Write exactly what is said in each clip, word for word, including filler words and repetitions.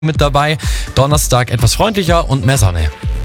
mit dabei. Donnerstag etwas freundlicher und mehr Sonne.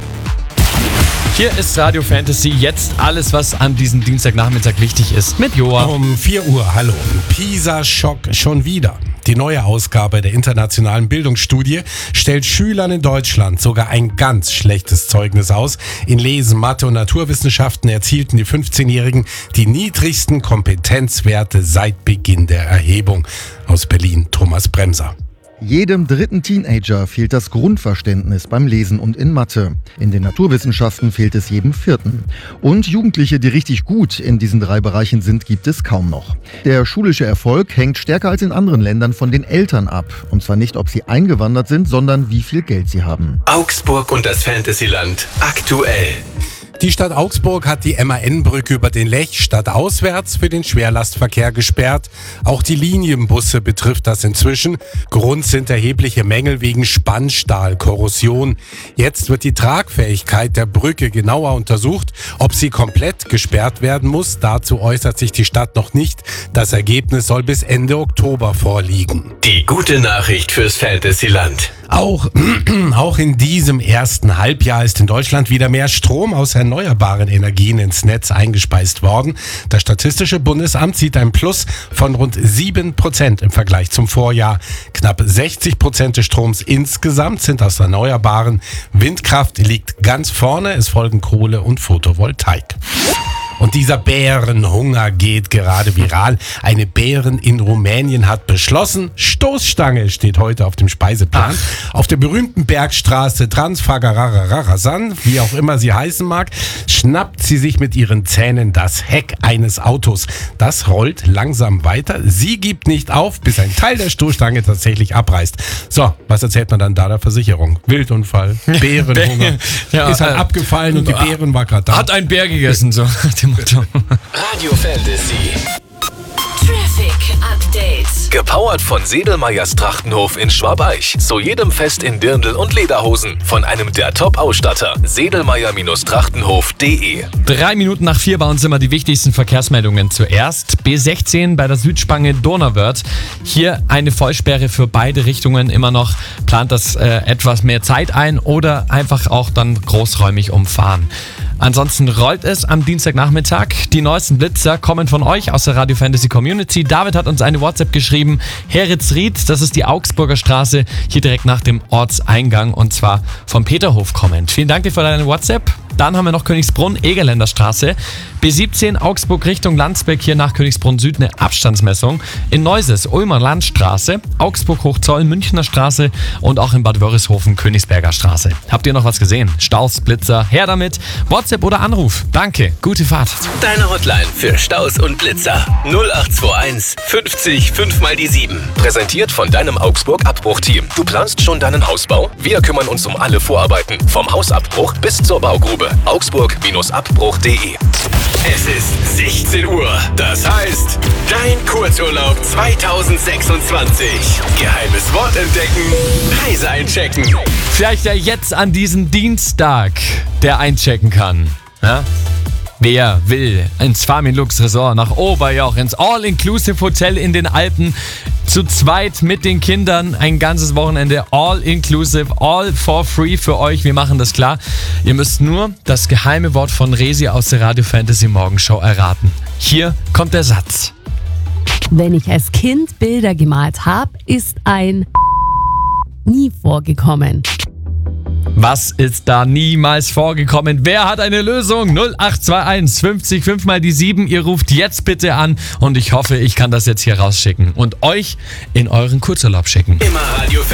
Hier ist Radio Fantasy, jetzt alles, was an diesem Dienstagnachmittag wichtig ist, mit Joa. Um vier Uhr, hallo. Pisa-Schock schon wieder. Die neue Ausgabe der internationalen Bildungsstudie stellt Schülern in Deutschland sogar ein ganz schlechtes Zeugnis aus. In Lesen, Mathe und Naturwissenschaften erzielten die fünfzehnjährigen die niedrigsten Kompetenzwerte seit Beginn der Erhebung. Aus Berlin, Thomas Bremser. Jedem dritten Teenager fehlt das Grundverständnis beim Lesen und in Mathe. In den Naturwissenschaften fehlt es jedem vierten. Und Jugendliche, die richtig gut in diesen drei Bereichen sind, gibt es kaum noch. Der schulische Erfolg hängt stärker als in anderen Ländern von den Eltern ab. Und zwar nicht, ob sie eingewandert sind, sondern wie viel Geld sie haben. Augsburg und das Fantasyland aktuell. Die Stadt Augsburg hat die M A N-Brücke über den Lech stadtauswärts für den Schwerlastverkehr gesperrt. Auch die Linienbusse betrifft das inzwischen. Grund sind erhebliche Mängel wegen Spannstahlkorrosion. Jetzt wird die Tragfähigkeit der Brücke genauer untersucht. Ob sie komplett gesperrt werden muss, dazu äußert sich die Stadt noch nicht. Das Ergebnis soll bis Ende Oktober vorliegen. Die gute Nachricht fürs Fantasyland. Auch, auch in diesem ersten Halbjahr ist in Deutschland wieder mehr Strom aus erneuerbaren Energien ins Netz eingespeist worden. Das Statistische Bundesamt sieht ein Plus von rund sieben Prozent im Vergleich zum Vorjahr. Knapp sechzig Prozent des Stroms insgesamt sind aus Erneuerbaren. Windkraft liegt ganz vorne, es folgen Kohle und Photovoltaik. Und dieser Bärenhunger geht gerade viral. Eine Bärin in Rumänien hat beschlossen, Stoßstange steht heute auf dem Speiseplan. Ach. Auf der berühmten Bergstraße Transfagararasan, wie auch immer sie heißen mag, schnappt sie sich mit ihren Zähnen das Heck eines Autos. Das rollt langsam weiter. Sie gibt nicht auf, bis ein Teil der Stoßstange tatsächlich abreißt. So, was erzählt man dann da der Versicherung? Wildunfall, Bärenhunger, ja, ist halt äh, abgefallen und die Bären war gerade da. Hat ein Bär gegessen, so. Radio Fantasy. Traffic Update. Gepowert von Sedelmeyers Trachtenhof in Schwabeich. Zu jedem Fest in Dirndl und Lederhosen. Von einem der Top-Ausstatter. Sedelmeyer Trachtenhof punkt de. Drei Minuten nach vier bei uns immer die wichtigsten Verkehrsmeldungen zuerst. B sechzehn bei der Südspange Donauwörth. Hier eine Vollsperre für beide Richtungen immer noch. Plant das äh, etwas mehr Zeit ein oder einfach auch dann großräumig umfahren. Ansonsten rollt es am Dienstagnachmittag. Die neuesten Blitzer kommen von euch aus der Radio Fantasy Community. David hat uns eine WhatsApp geschrieben. Herritzried, das ist die Augsburger Straße, hier direkt nach dem Ortseingang und zwar vom Peterhof kommend. Vielen Dank dir für deine WhatsApp. Dann haben wir noch Königsbrunn, Egerländer Straße. B siebzehn Augsburg Richtung Landsberg, hier nach Königsbrunn Süd eine Abstandsmessung. In Neuses, Ulmer Landstraße, Augsburg Hochzoll, Münchner Straße und auch in Bad Wörishofen, Königsberger Straße. Habt ihr noch was gesehen? Staus, Blitzer, her damit. WhatsApp oder Anruf. Danke, gute Fahrt. Deine Hotline für Staus und Blitzer. null acht zwei eins fünfzig fünf mal die sieben. Präsentiert von deinem Augsburg-Abbruchteam. Du planst schon deinen Hausbau? Wir kümmern uns um alle Vorarbeiten. Vom Hausabbruch bis zur Baugrube. Augsburg Abbruch punkt de. Es ist sechzehn Uhr. Das heißt, dein Kurzurlaub zweitausendsechsundzwanzig. Geheimes Wort entdecken, Reise einchecken. Vielleicht ja jetzt an diesem Dienstag, der einchecken kann. Ja? Wer will ins Famin-Lux Resort nach Oberjoch, ins All-Inclusive-Hotel in den Alpen, zu zweit mit den Kindern, ein ganzes Wochenende All-Inclusive, all for free für euch, wir machen das klar. Ihr müsst nur das geheime Wort von Resi aus der Radio Fantasy Morgenshow erraten. Hier kommt der Satz. Wenn ich als Kind Bilder gemalt habe, ist ein nie vorgekommen. Was ist da niemals vorgekommen? Wer hat eine Lösung? null acht zwei eins fünfzig fünf mal die sieben. Ihr ruft jetzt bitte an und ich hoffe, ich kann das jetzt hier rausschicken und euch in euren Kurzurlaub schicken. Immer Radio Fantasy.